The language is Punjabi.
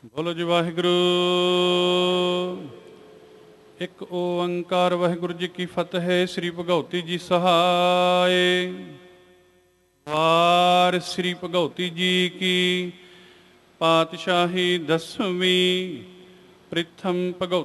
ਬੋਲੋ ਜੀ ਵਾਹਿਗੁਰੂ। ਇੱਕ ਓੰਕਾਰ ਵਾਹਿਗੁਰੂ ਜੀ ਕੀ ਫਤਿਹ। ਸ੍ਰੀ ਭਗਉਤੀ ਜੀ ਸਹਾਏ। ਵਾਰ ਸ੍ਰੀ ਭਗਉਤੀ ਜੀ ਕੀ ਪਾਤਸ਼ਾਹੀ ਦਸਵੀਂ। ਪ੍ਰਿਥਮ ਭਗਉਤੀ